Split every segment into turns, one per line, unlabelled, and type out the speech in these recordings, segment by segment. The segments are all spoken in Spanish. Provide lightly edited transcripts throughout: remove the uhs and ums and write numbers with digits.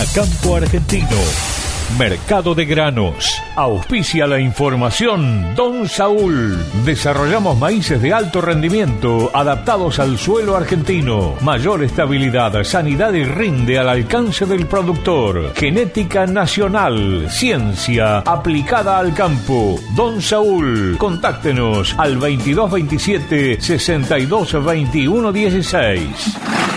Cadena Campo Argentino. Mercado de granos. Auspicia la información Don Saúl. Desarrollamos maíces de alto rendimiento adaptados al suelo argentino. Mayor estabilidad, sanidad y rinde al alcance del productor. Genética nacional. Ciencia aplicada al campo. Don Saúl. Contáctenos al 2227 62 21 16.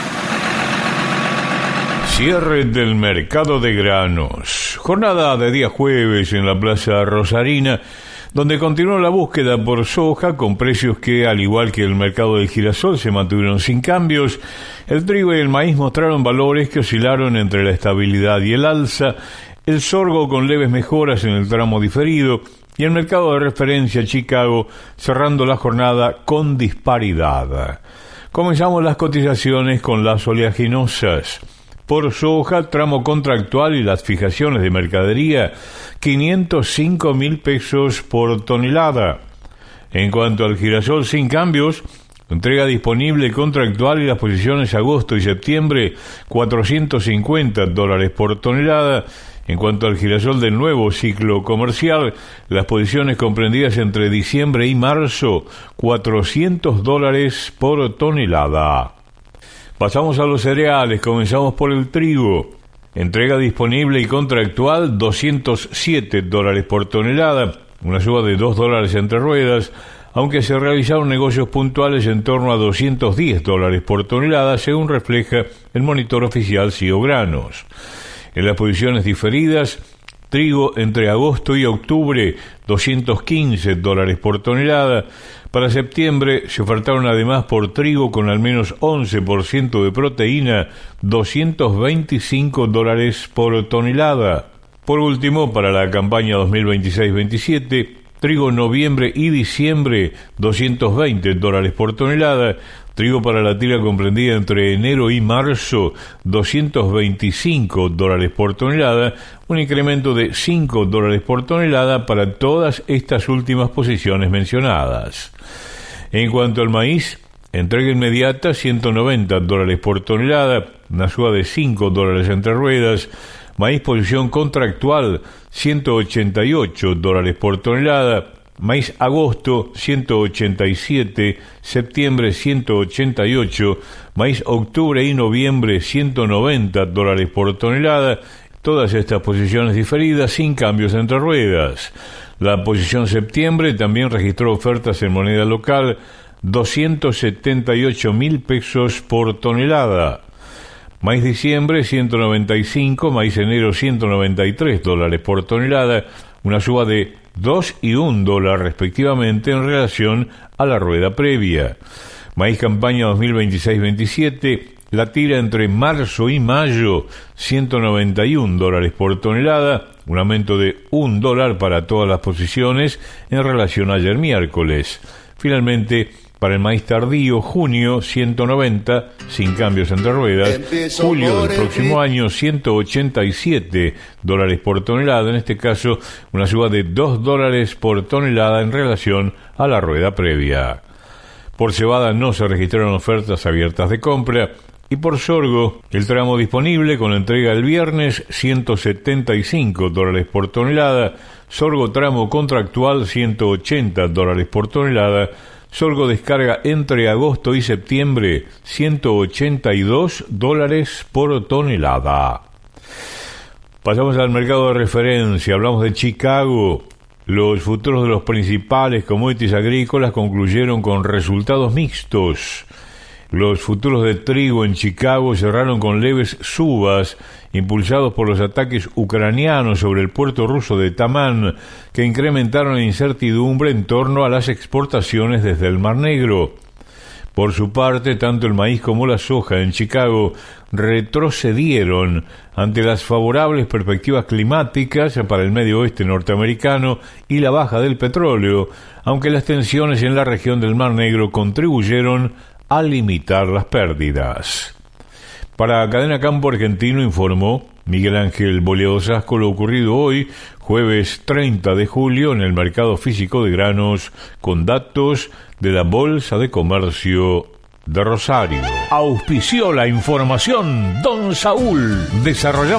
Cierre del mercado de granos. Jornada de día jueves en la Plaza Rosarina, donde continuó la búsqueda por soja con precios que, al igual que el mercado del girasol, se mantuvieron sin cambios. El trigo y el maíz mostraron valores que oscilaron entre la estabilidad y el alza, el sorgo con leves mejoras en el tramo diferido y el mercado de referencia Chicago cerrando la jornada con disparidad. Comenzamos las cotizaciones con las oleaginosas. Por soja, tramo contractual y las fijaciones de mercadería, 505.000 pesos por tonelada. En cuanto al girasol sin cambios, entrega disponible contractual y las posiciones agosto y septiembre, $450 por tonelada. En cuanto al girasol del nuevo ciclo comercial, las posiciones comprendidas entre diciembre y marzo, $400 por tonelada. Pasamos a los cereales, comenzamos por el trigo. Entrega disponible y contractual, $207 por tonelada, una suba de $2 entre ruedas, aunque se realizaron negocios puntuales en torno a $210 por tonelada, según refleja el monitor oficial CIO Granos. En las posiciones diferidas, trigo entre agosto y octubre, $215 por tonelada. Para septiembre se ofertaron además por trigo con al menos 11% de proteína, $225 por tonelada. Por último, para la campaña 2026-27, trigo noviembre y diciembre, $220 por tonelada. Trigo para la tira comprendida entre enero y marzo, $225 por tonelada, un incremento de $5 por tonelada para todas estas últimas posiciones mencionadas. En cuanto al maíz, entrega inmediata, $190 por tonelada, una suba de $5 entre ruedas. Maíz posición contractual, $188 por tonelada. Maíz agosto, 187, septiembre 188, maíz octubre y noviembre, $190 por tonelada. Todas estas posiciones diferidas sin cambios entre ruedas. La posición septiembre también registró ofertas en moneda local, $278.000 pesos por tonelada. Maíz diciembre, 195, maíz enero, $193 por tonelada, una suba de $2 y $1 respectivamente en relación a la rueda previa. Maíz campaña 2026-27, la tira entre marzo y mayo, $191 por tonelada, un aumento de $1 para todas las posiciones en relación a ayer miércoles. Finalmente, para el maíz tardío, junio, 190, sin cambios entre ruedas. Julio del próximo año, $187 por tonelada, en este caso una suba de $2 por tonelada en relación a la rueda previa. Por cebada no se registraron ofertas abiertas de compra. Y por sorgo, el tramo disponible con entrega el viernes, $175 por tonelada. Sorgo tramo contractual, $180 por tonelada. Sorgo descarga entre agosto y septiembre, $182 por tonelada. Pasamos al mercado de referencia. Hablamos de Chicago. Los futuros de los principales commodities agrícolas concluyeron con resultados mixtos. Los futuros de trigo en Chicago cerraron con leves subas, impulsados por los ataques ucranianos sobre el puerto ruso de Tamán, que incrementaron la incertidumbre en torno a las exportaciones desde el Mar Negro. Por su parte, tanto el maíz como la soja en Chicago retrocedieron ante las favorables perspectivas climáticas para el medio oeste norteamericano y la baja del petróleo, aunque las tensiones en la región del Mar Negro contribuyeron a limitar las pérdidas. Para Cadena Campo Argentino informó Miguel Ángel Boleado Sasco lo ocurrido hoy, jueves 30 de julio, en el mercado físico de granos, con datos de la Bolsa de Comercio de Rosario. Auspició la información Don Saúl. Desarrollamos